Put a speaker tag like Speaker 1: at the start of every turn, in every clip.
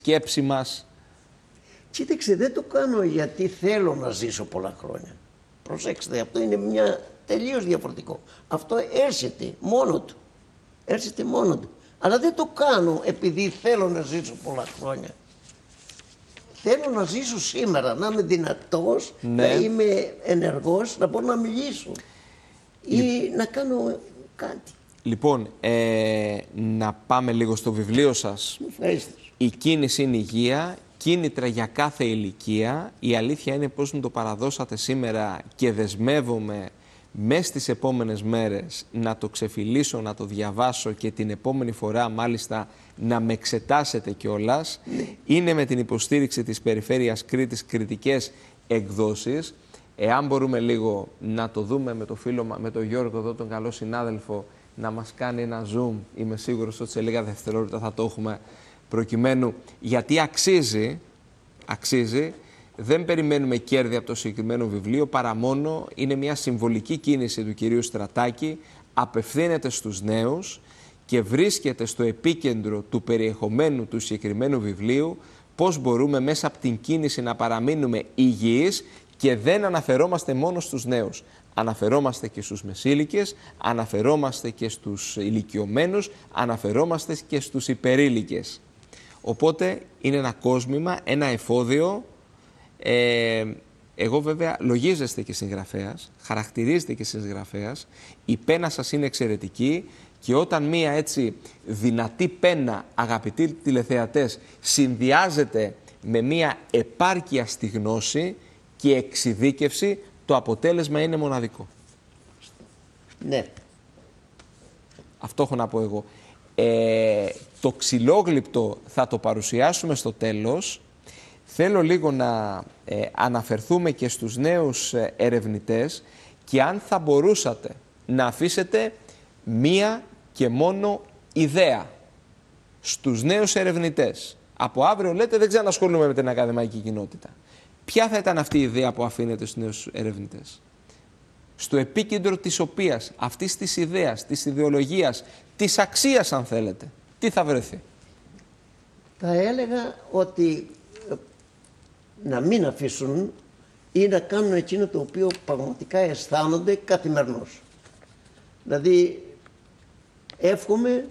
Speaker 1: σκέψη μας.
Speaker 2: Κοίταξε, δεν το κάνω γιατί θέλω να ζήσω πολλά χρόνια. Προσέξτε, αυτό είναι μια τελείως διαφορετικό. Αυτό έρχεται μόνο του. Έρχεται μόνο του. Αλλά δεν το κάνω επειδή θέλω να ζήσω πολλά χρόνια. Θέλω να ζήσω σήμερα, να είμαι δυνατός,
Speaker 1: ναι,
Speaker 2: να είμαι ενεργός, να μπορώ να μιλήσω ή να κάνω κάτι.
Speaker 1: Λοιπόν, να πάμε λίγο στο βιβλίο σας.
Speaker 2: Ευχαριστώ.
Speaker 1: Η κίνηση είναι υγεία, κίνητρα για κάθε ηλικία. Η αλήθεια είναι πώς μου το παραδώσατε σήμερα και δεσμεύομαι μέσα στις επόμενες μέρες να το ξεφυλίσω, να το διαβάσω και την επόμενη φορά μάλιστα να με εξετάσετε κιόλας. Είναι με την υποστήριξη της Περιφέρειας Κρήτης Κρητικές Εκδόσεις. Εάν μπορούμε λίγο να το δούμε με το φίλο, με τον Γιώργο εδώ, τον καλό συνάδελφο, να μας κάνει ένα zoom, είμαι σίγουρος ότι σε λίγα δευτερόλεπτα θα το έχουμε, προκειμένου, γιατί αξίζει, δεν περιμένουμε κέρδη από το συγκεκριμένο βιβλίο, παρά μόνο είναι μια συμβολική κίνηση του κυρίου Στρατάκη, απευθύνεται στους νέους και βρίσκεται στο επίκεντρο του περιεχομένου του συγκεκριμένου βιβλίου πώς μπορούμε μέσα από την κίνηση να παραμείνουμε υγιείς και δεν αναφερόμαστε μόνο στους νέους. Αναφερόμαστε και στους μεσήλικες, αναφερόμαστε και στους ηλικιωμένους, αναφερόμαστε και στους υπερήλικες. Οπότε είναι ένα κόσμημα, ένα εφόδιο. Εγώ βέβαια λογίζεστε και συγγραφέας, χαρακτηρίζετε και συγγραφέας, η πένα σας είναι εξαιρετική και όταν μία έτσι δυνατή πένα, αγαπητοί τηλεθεατές, συνδυάζεται με μία επάρκεια στη γνώση και εξειδίκευση, το αποτέλεσμα είναι μοναδικό.
Speaker 2: Ναι.
Speaker 1: Αυτό έχω να πω εγώ. Το ξυλόγλυπτο θα το παρουσιάσουμε στο τέλος. Θέλω λίγο να αναφερθούμε και στους νέους ερευνητές και αν θα μπορούσατε να αφήσετε μία και μόνο ιδέα στους νέους ερευνητές. Από αύριο λέτε δεν ξανασχολούμαι με την ακαδημαϊκή κοινότητα. Ποια θα ήταν αυτή η ιδέα που αφήνετε στους νέους ερευνητές? Στο επίκεντρο της οποίας, αυτής της ιδέας, της ιδεολογίας, της αξίας αν θέλετε, τι θα βρεθεί?
Speaker 2: Θα έλεγα ότι να μην αφήσουν ή να κάνουν εκείνο το οποίο πραγματικά αισθάνονται καθημερινώς. Δηλαδή, εύχομαι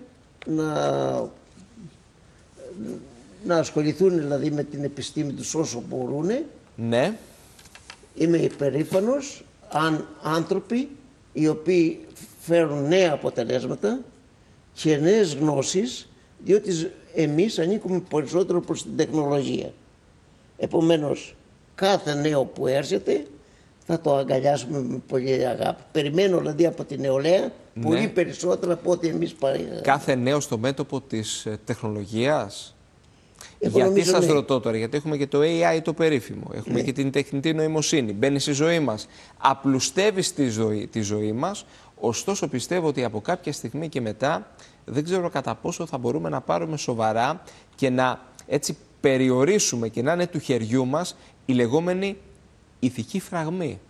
Speaker 2: να ασχοληθούν δηλαδή με την επιστήμη τους όσο μπορούν.
Speaker 1: Ναι.
Speaker 2: Είμαι υπερήφανος αν άνθρωποι οι οποίοι φέρουν νέα αποτελέσματα και νέες γνώσεις, διότι εμείς ανήκουμε περισσότερο προς την τεχνολογία. Επομένως, κάθε νέο που έρχεται θα το αγκαλιάσουμε με πολύ αγάπη. Περιμένω δηλαδή από την νεολαία πολύ περισσότερο από ό,τι εμείς παρήγαμε.
Speaker 1: Κάθε νέο στο μέτωπο της τεχνολογίας. Γιατί σας ρωτώ τώρα, γιατί έχουμε και το AI το περίφημο, έχουμε και την τεχνητή νοημοσύνη, μπαίνει στη ζωή μας, απλουστεύει τη ζωή μας, ωστόσο πιστεύω ότι από κάποια στιγμή και μετά δεν ξέρω κατά πόσο θα μπορούμε να πάρουμε σοβαρά και να έτσι περιορίσουμε και να είναι του χεριού μας η λεγόμενη ηθική φραγμή.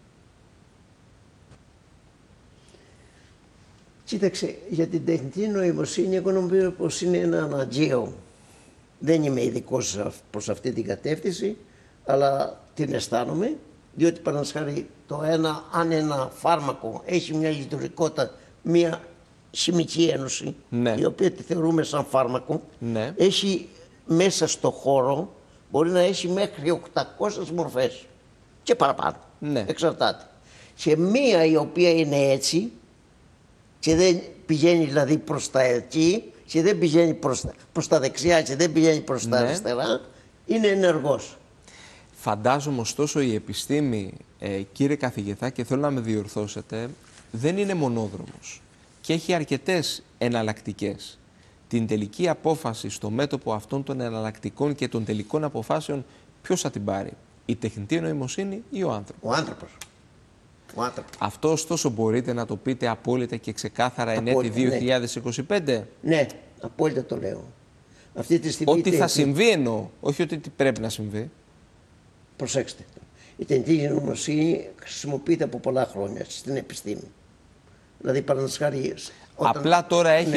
Speaker 2: Κοίταξε, για την τεχνητή νοημοσύνη εγώ νομίζω πως είναι ένα αναγκαίο. Δεν είμαι ειδικός προς αυτή την κατεύθυνση, αλλά την αισθάνομαι, διότι παραδείγματος αν ένα φάρμακο έχει μια λειτουργικότητα, μια χημική ένωση, η οποία τη θεωρούμε σαν φάρμακο, έχει μέσα στο χώρο, μπορεί να έχει μέχρι 800 μορφές και παραπάνω, εξαρτάται. Και μία η οποία είναι έτσι και δεν πηγαίνει δηλαδή προς τα εκεί, και δεν πηγαίνει προς τα δεξιά και δεν πηγαίνει προς τα αριστερά, είναι ενεργός.
Speaker 1: Φαντάζομαι ωστόσο η επιστήμη, κύριε καθηγητά, και θέλω να με διορθώσετε, δεν είναι μονόδρομος και έχει αρκετές εναλλακτικές. Την τελική απόφαση στο μέτωπο αυτών των εναλλακτικών και των τελικών αποφάσεων ποιος θα την πάρει? Η τεχνητή νοημοσύνη ή ο άνθρωπος?
Speaker 2: Ο άνθρωπος.
Speaker 1: Αυτό ωστόσο μπορείτε να το πείτε απόλυτα και ξεκάθαρα εν έτη 2025?
Speaker 2: Ναι, απόλυτα το λέω. Αυτή τη στιγμή
Speaker 1: ότι θα συμβεί εννοώ, όχι ότι πρέπει να συμβεί.
Speaker 2: Προσέξτε, η τεχνητή νοημοσύνη χρησιμοποιείται από πολλά χρόνια στην επιστήμη. Δηλαδή, παραδείγματος χάρη,
Speaker 1: απλά τώρα έχει